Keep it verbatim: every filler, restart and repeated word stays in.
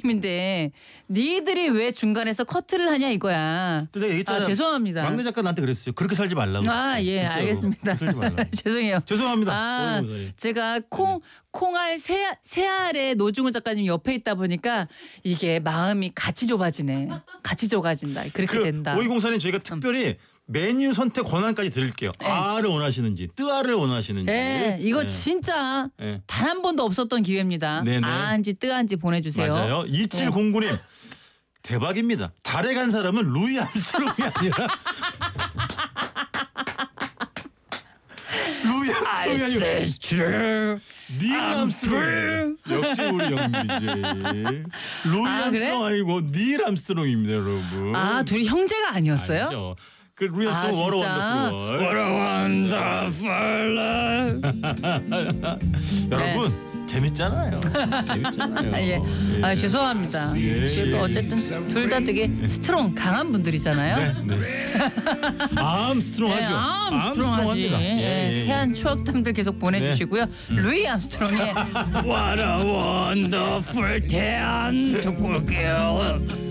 팀인데 니들이 왜 중간에서 커트를 하냐 이거야. 근데 얘기했잖아요. 아, 죄송합니다. 막내 작가 나한테 그랬어요. 그렇게 살지 말라고. 아, 예, 진짜로. 알겠습니다. 살지 말라고. 죄송해요. 죄송합니다. 아, 어이구, 제가 콩 콩알 새 새알의 노중훈 작가님 옆에 있다 보니까 이게 마음이 같이 좁아지네. 같이 좁아진다. 그렇게 그 된다. 오이공사님 저희가 특별히 메뉴 선택 권한까지 드릴게요. 네. 아를 원하시는지 뜨아를 원하시는지. 네, 이거 네. 진짜 네. 단 한 번도 없었던 기회입니다. 네네. 아인지 뜨한지 보내주세요. 맞아요. 이칠공구 님. 대박입니다. 달에 간 사람은 루이 암스트롱이 아니라 루이 암스트롱이 아니라 닐 암스트롱. 역시 우리 영미지. 루이 아, 암스트롱 그래? 아니고 닐 암스트롱입니다, 여러분. 아, 둘이 형제가 아니었어요? 아니죠. 그 루이 암스트롱 아, 워러 진짜? 원더풀 월. 여러분 재밌잖아요. 재밌잖아요. 아, 예. 아, 죄송합니다. 예, 그래도 예. 어쨌든 둘 다 되게 스트롱 강한 분들이잖아요. 네, 네. 암스트롱하죠. 네, 암스트롱하지. 예, 예, 예, 예. 태안 추억담들 계속 보내주시고요. 루이 암스트롱의 What a wonderful 태안 듣고 올게요.